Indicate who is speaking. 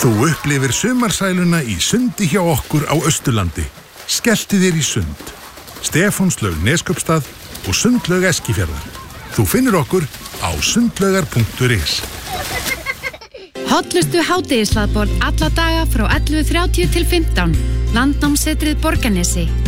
Speaker 1: Þú upplifir sumarsæluna í sundi hjá okkur á Austurlandi. Skelltu þér í sund. Stefánslaug Neskaupstað og Sundlaug Eskifjarðar. Þú finnur okkur á sundlaugar.is.
Speaker 2: Hollustu hádegishlaðborð alla daga frá 11:30 til 15. Landnámssetrið Borgarnesi.